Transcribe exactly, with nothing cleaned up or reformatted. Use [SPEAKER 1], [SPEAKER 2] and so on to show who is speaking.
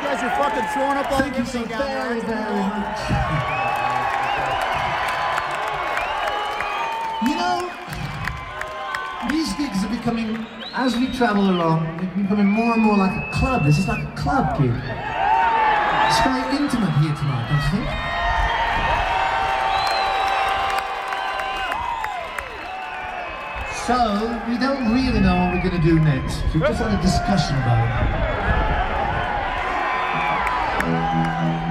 [SPEAKER 1] guys are fucking throwing up all
[SPEAKER 2] Thank you so very, very much. You know, these gigs are becoming, as we travel along, they're becoming more and more like a club. This is like a club gig. It's very intimate here tonight, don't you think? So, we don't really know what we're going to do next. We've just had a discussion about it.